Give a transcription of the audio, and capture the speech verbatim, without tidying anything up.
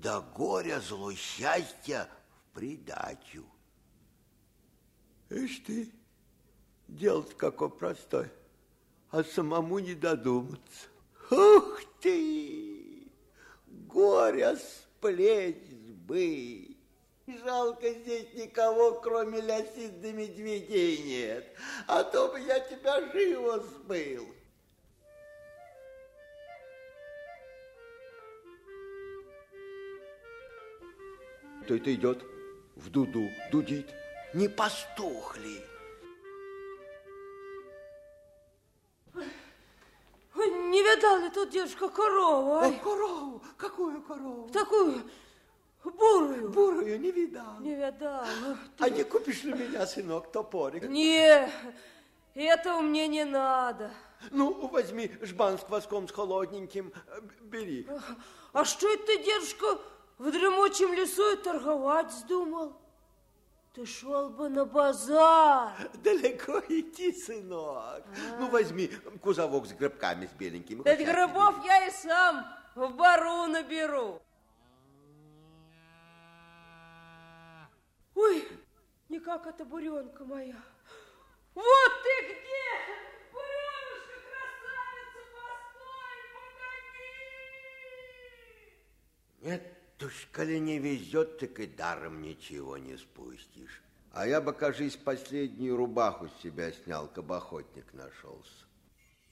до горя зло счастья в придачу. Ишь ты, дело-то какое простое, а самому не додуматься. Ух ты, горе с плеч сбыть. Жалко, здесь никого, кроме лисиц да медведей нет, а то бы я тебя живо сбыл. Кто-то идет в дуду, дудит. Не пастух ли? Не видал ли тут, дедушка, корову? А? О, корову? Какую корову? Такую бурую. Бурую не видал. Не видал. А не купишь ли меня, сынок, топорик? Не, этого мне не надо. Ну, возьми жбан с кваском с холодненьким, бери. А что это ты, дедушка, в дремучем лесу и торговать вздумал? Ты шел бы на базар. Далеко идти, сынок. А. Ну, возьми кузовок с грибками, с беленькими. Да грибов я и сам в бару наберу. Ой, никак эта буренка моя. Вот ты где, буренушка, красавица, постой, погоди. Нет уж, коли не везет, так и даром ничего не спустишь. А я бы, кажись, последнюю рубаху с себя снял, как охотник нашелся.